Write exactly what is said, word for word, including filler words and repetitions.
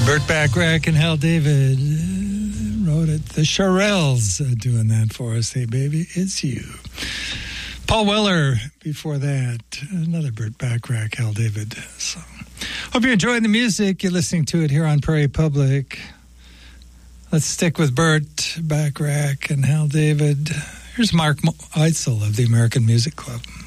Burt Bacharach and Hal David uh, wrote it. The Shirelles uh, doing that for us. Hey, baby, it's you. Paul Weller before that. Another Burt Bacharach, Hal David. So, hope you're enjoying the music. You're listening to it here on Prairie Public. Let's stick with Burt Bacharach and Hal David. Here's Mark Eitzel of the American Music Club.